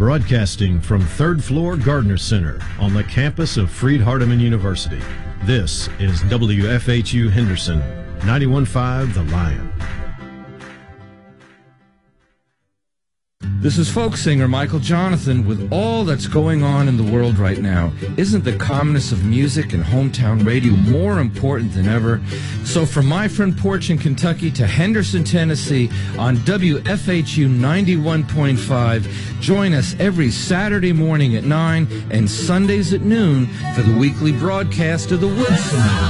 Broadcasting from third floor Gardner Center on the campus of Freed-Hardeman University. This is WFHU Henderson, 91.5 The Lion. This is folk singer Michael Jonathan. With all that's going on in the world right now, isn't the calmness of music and hometown radio more important than ever? So from my front porch in Kentucky to Henderson, Tennessee on WFHU 91.5, join us every Saturday morning at 9 and Sundays at noon for the weekly broadcast of the Woodson